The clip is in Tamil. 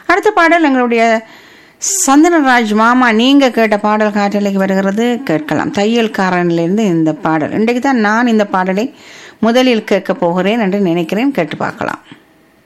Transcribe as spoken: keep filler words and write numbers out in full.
அடுத்த பாடல் எங்களுடைய சந்தனராஜ் மாமா நீங்க கேட்ட பாடல் காற்றலைக்கு வருகிறது, கேட்கலாம். தையல்காரனிலிருந்து இந்த பாடல். இன்றைக்கு தான் நான் இந்த பாடலை முதலில் கேட்க போகிறேன் என்று நினைக்கிறேன். கேட்டு பார்க்கலாம்.